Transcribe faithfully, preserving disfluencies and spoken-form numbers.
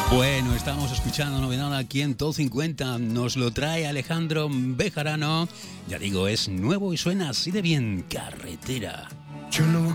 Bueno, estamos escuchando novedad aquí en Top cincuenta. Nos lo trae Alejandro Bejarano. Ya digo, es nuevo y suena así de bien. Carretera. Yo no